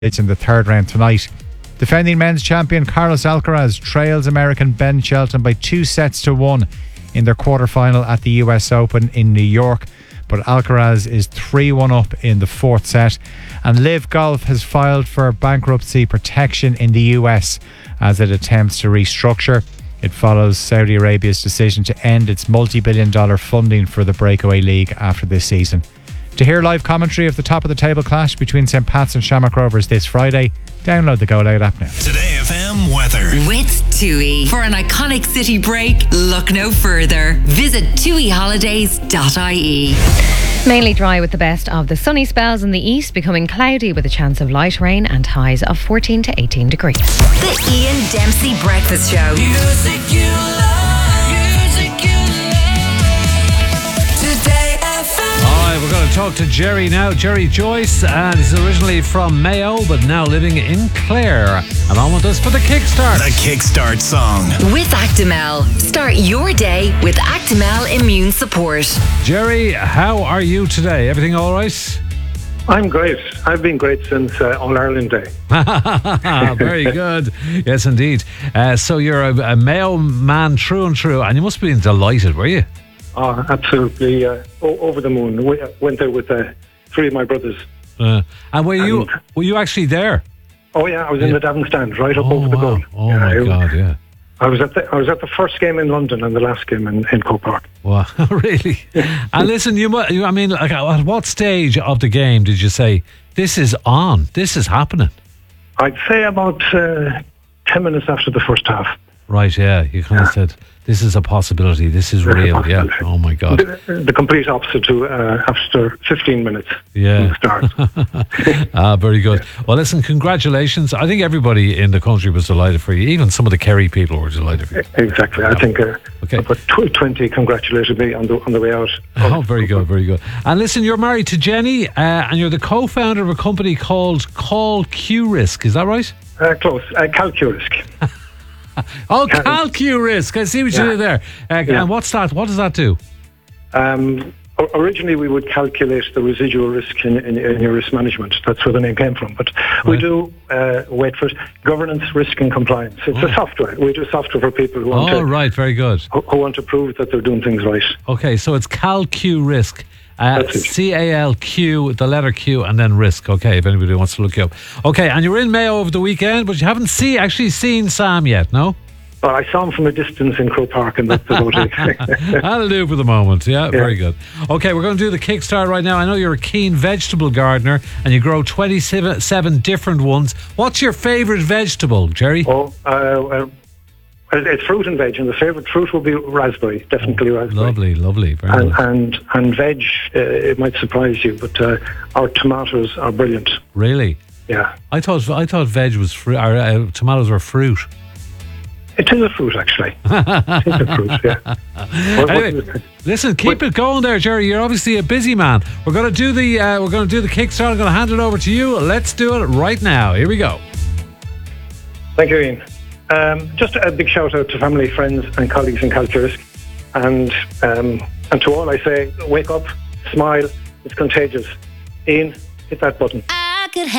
It's in the third round tonight. Defending men's champion Carlos Alcaraz trails American Ben Shelton by 2-1 in their quarter-final at the US Open in New York. But Alcaraz is 3-1 up in the fourth set. And Liv Golf has filed for bankruptcy protection in the US as it attempts to restructure. It follows Saudi Arabia's decision to end its multi-billion-dollar funding for the breakaway league after this season. To hear live commentary of the top-of-the-table clash between St. Pat's and Shamrock Rovers this Friday, download the Go Loud app now. Today FM weather. With TUI. For an iconic city break, look no further. Visit tuiholidays.ie. Mainly dry with the best of the sunny spells in the east, becoming cloudy with a chance of light rain and highs of 14 to 18 degrees. The Ian Dempsey Breakfast Show. Music you love. Music you love. Today FM. All right, we're going to talk to Jerry now. Jerry Joyce, and he's originally from Mayo, but now living in Clare. And on with us for the Kickstart. The Kickstart song. With Actimel. Start your day with Actimel Immune Support. Jerry, how are you today? Everything all right? I'm great. I've been great since All Ireland Day. Very good. Yes, indeed. So you're a Mayo man through and through, and you must have been delighted, were you? Oh, absolutely over the moon. We went there with three of my brothers. And were you actually there? Oh yeah, I was in the Davin stand, right up over the goal. Oh my God, yeah. I was at the first game in London and the last game in Croke Park. Wow, really? And listen, at what stage of the game did you say, this is on, this is happening? I'd say about 10 minutes after the first half. Right, yeah. You kind of said, this is a possibility, this is real, yeah. Oh my God. The complete opposite to after 15 minutes from the start. Very good. Well, listen, congratulations. I think everybody in the country was delighted for you. Even some of the Kerry people were delighted for you. Exactly. I think about 20 congratulated me on the way out. Oh, very good, very good. And listen, you're married to Jenny, and you're the co-founder of a company called Call Q Risk. Is that right? Close. Cal Q Risk. Oh, Cal Q Risk. I see what you did there. And what's that? What does that do? Originally, we would calculate the residual risk in your risk management. That's where the name came from. But we do, wait for it, governance, risk and compliance. It's a software. We do software for people who want very good. Who want to prove that they're doing things right. Okay, so it's Cal Q Risk. CALQ, the letter Q, and then risk. Okay, if anybody wants to look you up. Okay, and you were in Mayo over the weekend, but you haven't actually seen Sam yet, no? Well, I saw him from a distance in Croke Park, and that's about it. That'll do for the moment. Yeah, very good. Okay, we're going to do the Kickstart right now. I know you're a keen vegetable gardener, and you grow 27 different ones. What's your favourite vegetable, Jerry? It's fruit and veg, and the favourite fruit will be raspberry, definitely raspberry. Lovely, very good. And veg, it might surprise you, but our tomatoes are brilliant. Really? Yeah. I thought veg was fruit. Tomatoes were fruit. It is a fruit, actually. It is a fruit, yeah. Anyway, listen, keep it going there, Jerry. You're obviously a busy man. We're going to do the Kickstart. I'm going to hand it over to you. Let's do it right now. Here we go. Thank you, Ian. Just a big shout out to family, friends and colleagues in Cal Q Risk. And to all I say, wake up, smile, it's contagious. Ian, hit that button. I could